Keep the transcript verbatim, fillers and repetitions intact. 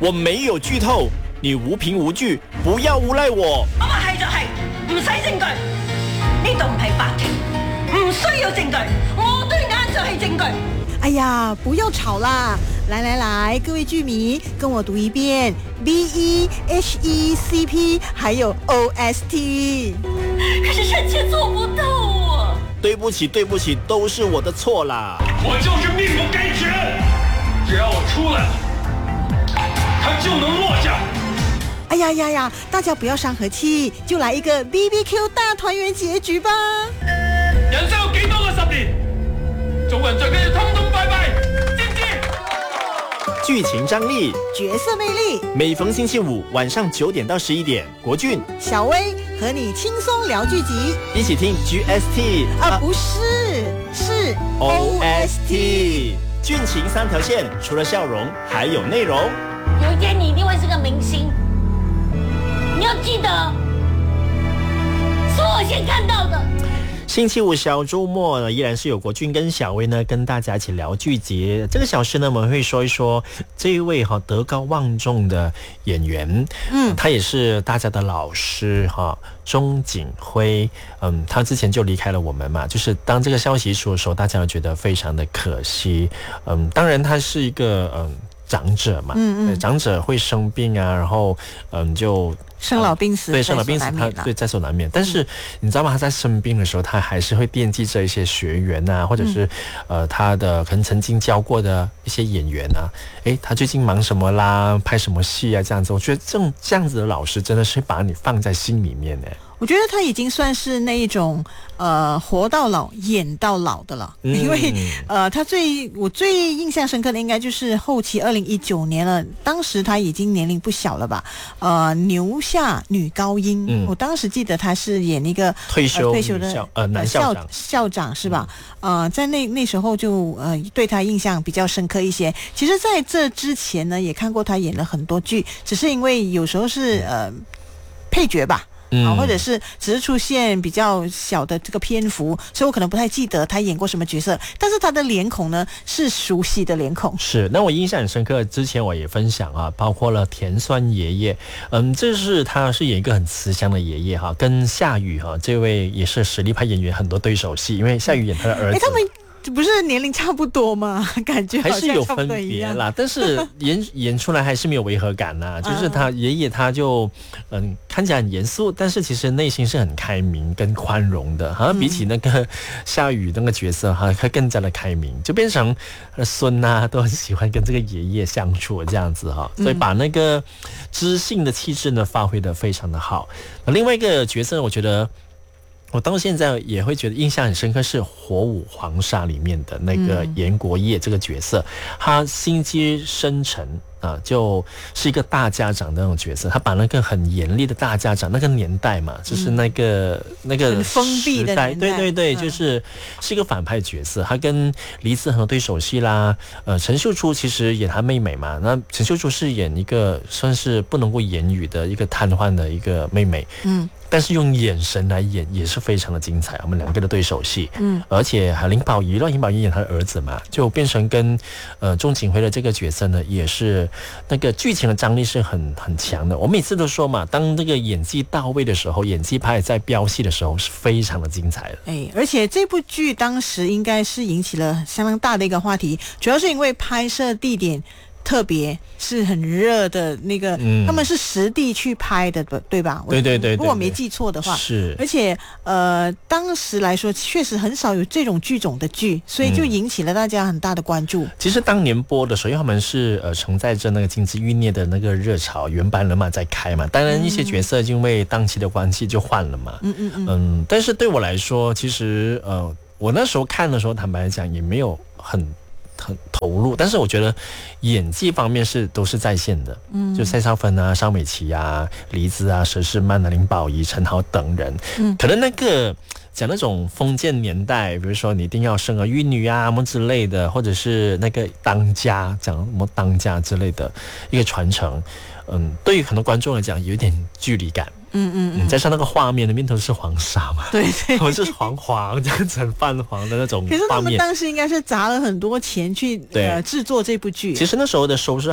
我沒有劇透，你無憑無據，不要誣賴我。 我話係就係，唔使證據，呢度唔係法庭，唔需要證據，我對眼就係證據。 哎呀，不要吵啦！來來來，各位劇迷，跟我讀一遍 B E H E C P， 還有 O S T。 可是臣妾做不到啊！ 對不起，對不起，都是我的錯啦。 我就是命不該絕，只要我出來了，他就能落下。 哎呀呀呀，大家不要傷和氣，就來一個 B B Q 大團圓結局吧。 人生有幾多個十年？做人最緊要通通拜拜，知唔知？ 劇情張力， 角色魅力， 每逢星期五晚上九點到十一點，國俊、 小薇和你輕鬆聊劇集， 一起聽 G S T 啊，啊不是，是 O S T。劇情三條線，除了笑容，還有內容。 有一天你一定會是個明星，你要記得，是我先看到的。 星期五小周末呢，依然是有國俊跟小薇呢跟大家一起聊劇集。這個小時呢，我們會說一說這一位哈德高望重的演員，嗯，他也是大家的老師哈，鍾景輝，嗯，他之前就離開了我們嘛，就是當這個消息一出的時候，大家都覺得非常的可惜，嗯，當然他是一個嗯長者嘛，嗯嗯，長者會生病啊，然後嗯就。 生老病死， 对，生老病死，他对在所难免。但是你知道吗？他在生病的时候，他还是会惦记着一些学员啊，或者是、嗯、呃他的可能曾经教过的一些演员啊。诶，他最近忙什么啦？拍什么戏啊？这样子，我觉得这种这样子的老师真的是把你放在心里面呢。 我觉得他已经算是那一种呃活到老演到老的了，嗯、因为呃他最我最印象深刻的应该就是后期二零一九年了，当时他已经年龄不小了吧？呃，牛下女高音，嗯、我当时记得他是演一个退休、 呃、退休的呃男校长校长是吧？嗯、呃，在那那时候就呃对他印象比较深刻一些。其实在这之前呢，也看过他演了很多剧，只是因为有时候是呃配角吧。啊，或者是只是出现比较小的这个篇幅，所以我可能不太记得他演过什么角色，但是他的脸孔呢是熟悉的脸孔。 是，那我印象很深刻，之前我也分享啊，包括了田酸爷爷，嗯，这是他是演一个很慈祥的爷爷哈，跟夏雨哈这位也是实力派演员很多对手戏，因为夏雨演他的儿子。 欸他们不是年龄差不多吗？感觉好像还是有分别啦，但是演演出来还是没有违和感呐、啊。就是他爷爷他就嗯看起来很严肃，但是其实内心是很开明跟宽容的，好像比起那个夏雨那个角色哈，他更加的开明，就变成孙啊都很喜欢跟这个爷爷相处这样子哈，所以把那个知性的气质呢发挥得非常的好。另外一个角色，我觉得。我到现在也会觉得印象很深刻，是《火舞黄沙》里面的那个严国业这个角色，他心机深沉啊，就是一个大家长的那种角色。他把那个很严厉的大家长，那个年代嘛，就是那个、嗯、那个很封闭的年代， 对对对，就是是一个反派角色。他跟黎姿很对手戏啦，呃，陈秀珠其实演他妹妹嘛，那陈秀珠是演一个算是不能够言语的一个瘫痪的一个妹妹，嗯。但是用眼神来演也是非常的精彩，我们两个的对手戏，嗯，而且还林保怡让林保怡演他的儿子嘛，就变成跟呃钟景辉的这个角色呢，也是那个剧情的张力是很很强的。我每次都说嘛，当这个演技到位的时候，演技派在飙戏的时候是非常的精彩的。 哎，而且这部剧当时应该是引起了相当大的一个话题，主要是因为拍摄地点。特别是很热的那个、嗯、他们是实地去拍的对吧？ 对对 对, 对, 对， 如果没记错的话是。 而且呃当时来说确实很少有这种剧种的剧，所以就引起了大家很大的关注、嗯、 其实当年播的时候，因为他们是呃承载着那个金枝欲孽的那个热潮，原班人马在开嘛，当然一些角色因为档期的关系就换了嘛，嗯嗯嗯嗯，但是对我来说其实呃我那时候看的时候坦白讲也没有很很投入，但是我觉得演技方面是都是在线的，嗯，就蔡少芬啊、邵美琪啊、黎姿啊、佘诗曼啊、林保怡、陈豪等人，嗯，可能那个讲那种封建年代，比如说你一定要生儿育女啊什么之类的，或者是那个当家讲什么当家之类的一个传承，嗯，对于很多观众来讲有点距离感。嗯嗯嗯，加上那个画面的面头是黄沙嘛， 对对， 或者是黄黄这样子很泛黄的那种画面。 可是他们当时应该是砸了很多钱去呃制作这部剧。 其实那时候的收视